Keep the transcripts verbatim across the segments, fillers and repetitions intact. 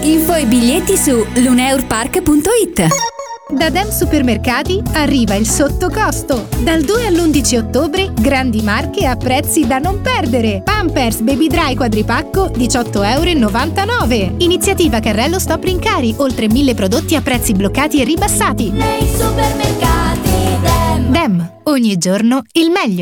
Info e biglietti su luneurpark punto it. Da Dem Supermercati arriva il sottocosto. Dal due all'undici ottobre, grandi marche a prezzi da non perdere. Pampers Baby Dry quadripacco diciotto virgola novantanove euro. Iniziativa Carrello Stop Rincari, oltre mille prodotti a prezzi bloccati e ribassati. Nei supermercati Dem. Dem, ogni giorno il meglio.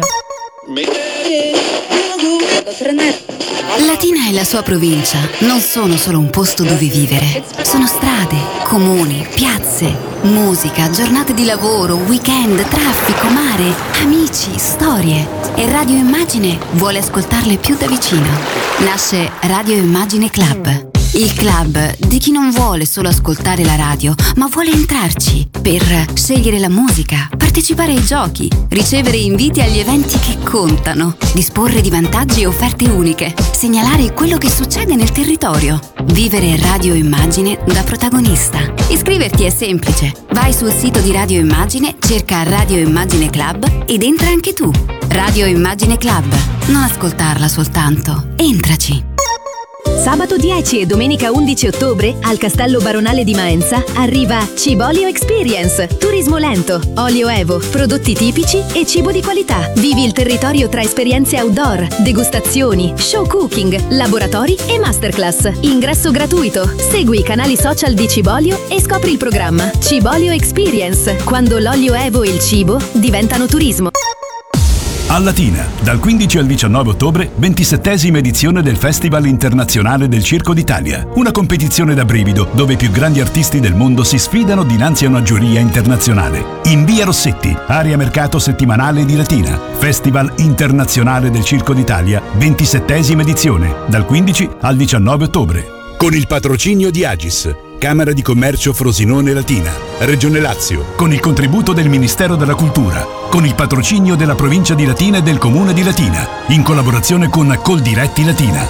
Latina e la sua provincia non sono solo un posto dove vivere, sono strade, comuni, piazze, musica, giornate di lavoro, weekend, traffico, mare, amici, storie. E Radio Immagine vuole ascoltarle più da vicino. Nasce Radio Immagine Club. Il club di chi non vuole solo ascoltare la radio, ma vuole entrarci per scegliere la musica, partecipare ai giochi, ricevere inviti agli eventi che contano, disporre di vantaggi e offerte uniche, segnalare quello che succede nel territorio, vivere Radio Immagine da protagonista. Iscriverti è semplice. Vai sul sito di Radio Immagine, cerca Radio Immagine Club ed entra anche tu. Radio Immagine Club. Non ascoltarla soltanto, entraci. Sabato dieci e domenica undici ottobre al Castello Baronale di Maenza arriva Cibolio Experience, turismo lento, olio Evo, prodotti tipici e cibo di qualità. Vivi il territorio tra esperienze outdoor, degustazioni, show cooking, laboratori e masterclass. Ingresso gratuito. Segui i canali social di Cibolio e scopri il programma Cibolio Experience, quando l'olio Evo e il cibo diventano turismo. A Latina, dal quindici al diciannove ottobre, ventisettesima edizione del Festival Internazionale del Circo d'Italia. Una competizione da brivido dove i più grandi artisti del mondo si sfidano dinanzi a una giuria internazionale. In via Rossetti, area mercato settimanale di Latina. Festival Internazionale del Circo d'Italia, ventisettesima edizione, dal quindici al diciannove ottobre. Con il patrocinio di Agis, Camera di Commercio Frosinone Latina, Regione Lazio, con il contributo del Ministero della Cultura, con il patrocinio della Provincia di Latina e del Comune di Latina, in collaborazione con Coldiretti Latina.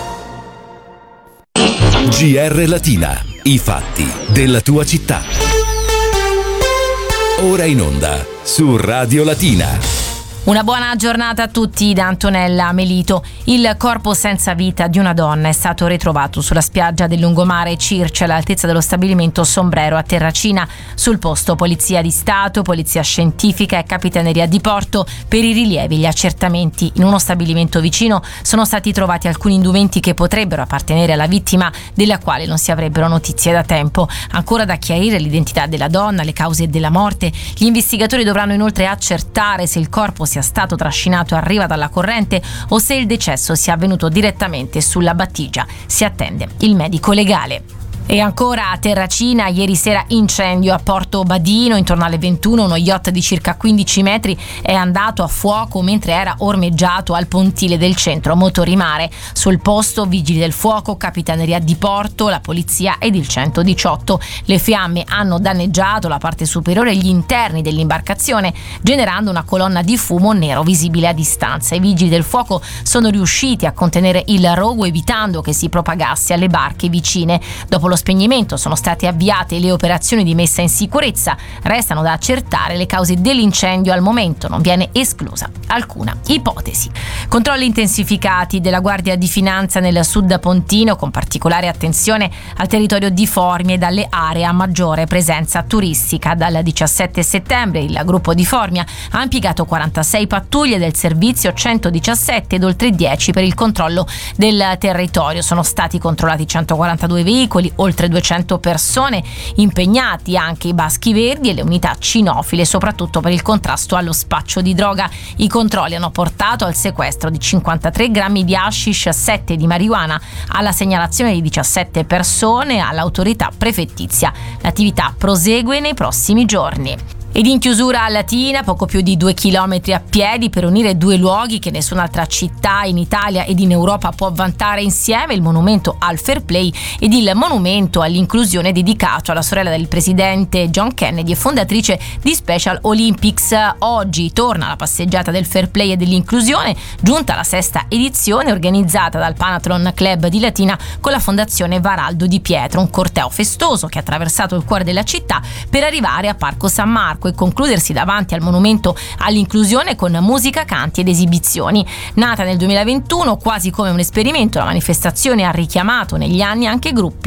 G R Latina, i fatti della tua città. Ora in onda su Radio Latina. Una buona giornata a tutti da Antonella Melito. Il corpo senza vita di una donna è stato ritrovato sulla spiaggia del lungomare Circe all'altezza dello stabilimento Sombrero a Terracina. Sul posto Polizia di Stato, Polizia Scientifica e Capitaneria di Porto per i rilievi e gli accertamenti. In uno stabilimento vicino sono stati trovati alcuni indumenti che potrebbero appartenere alla vittima, della quale non si avrebbero notizie da tempo. Ancora da chiarire l'identità della donna, le cause della morte. Gli investigatori dovranno inoltre accertare se il corpo sia stato trascinato a riva dalla corrente o se il decesso sia avvenuto direttamente sulla battigia. Si attende il medico legale. E ancora a Terracina, ieri sera incendio a Porto Badino, intorno alle ventuno uno yacht di circa quindici metri è andato a fuoco mentre era ormeggiato al pontile del centro Motorimare. Sul posto vigili del fuoco, Capitaneria di Porto, la polizia ed il centodiciotto. Le fiamme hanno danneggiato la parte superiore e gli interni dell'imbarcazione, generando una colonna di fumo nero visibile a distanza. I vigili del fuoco sono riusciti a contenere il rogo evitando che si propagasse alle barche vicine. Dopo lo spegnimento sono state avviate le operazioni di messa in sicurezza. Restano da accertare le cause dell'incendio. Al momento non viene esclusa alcuna ipotesi. Controlli intensificati della Guardia di Finanza nel sud pontino, con particolare attenzione al territorio di Formia e dalle aree a maggiore presenza turistica. Dal diciassette settembre il gruppo di Formia ha impiegato quarantasei pattuglie del servizio, centodiciassette ed oltre dieci per il controllo del territorio. Sono stati controllati centoquarantadue veicoli, oltre duecento persone, impegnati anche i Baschi Verdi e le unità cinofile, soprattutto per il contrasto allo spaccio di droga. I controlli hanno portato al sequestro di cinquantatré grammi di hashish, sette di marijuana, alla segnalazione di diciassette persone all'autorità prefettizia. L'attività prosegue nei prossimi giorni. Ed in chiusura a Latina, poco più di due chilometri a piedi per unire due luoghi che nessun'altra città in Italia ed in Europa può vantare insieme: il monumento al Fair Play ed il monumento all'inclusione dedicato alla sorella del presidente John Kennedy e fondatrice di Special Olympics. Oggi torna la passeggiata del Fair Play e dell'inclusione, giunta la sesta edizione organizzata dal Panathlon Club di Latina con la fondazione Varaldo Di Pietro, un corteo festoso che ha attraversato il cuore della città per arrivare a Parco San Marco e concludersi davanti al monumento all'inclusione con musica, canti ed esibizioni. Nata nel duemilaventuno quasi come un esperimento, la manifestazione ha richiamato negli anni anche gruppi